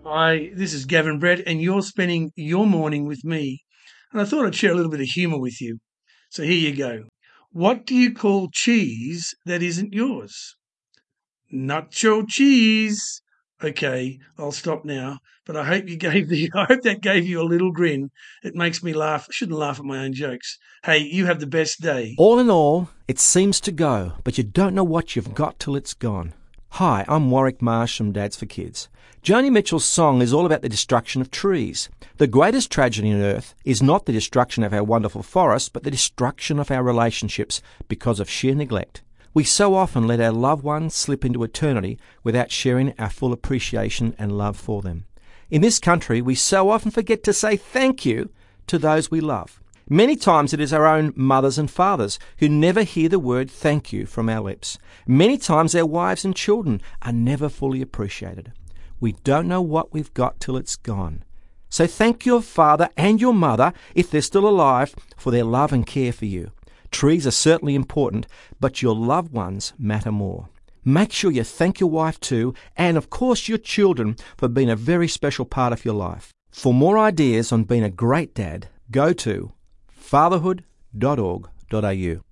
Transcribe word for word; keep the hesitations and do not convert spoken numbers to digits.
Hi, this is Gavin Brett, and you're spending your morning with me. And I thought I'd share a little bit of humour with you. So here you go. What do you call cheese that isn't yours? Nacho cheese. Okay, I'll stop now. But I hope you gave the I hope that gave you a little grin. It makes me laugh. I shouldn't laugh at my own jokes. Hey, you have the best day. All in all, it seems to go, but you don't know what you've got till it's gone. Hi, I'm Warwick Marsh from Dads for Kids. Joni Mitchell's song is all about the destruction of trees. The greatest tragedy on earth is not the destruction of our wonderful forests, but the destruction of our relationships because of sheer neglect. We so often let our loved ones slip into eternity without sharing our full appreciation and love for them. In this country, we so often forget to say thank you to those we love. Many times it is our own mothers and fathers who never hear the word thank you from our lips. Many times our wives and children are never fully appreciated. We don't know what we've got till it's gone. So thank your father and your mother, if they're still alive, for their love and care for you. Trees are certainly important, but your loved ones matter more. Make sure you thank your wife too, and of course your children, for being a very special part of your life. For more ideas on being a great dad, go to fatherhood dot org dot a u.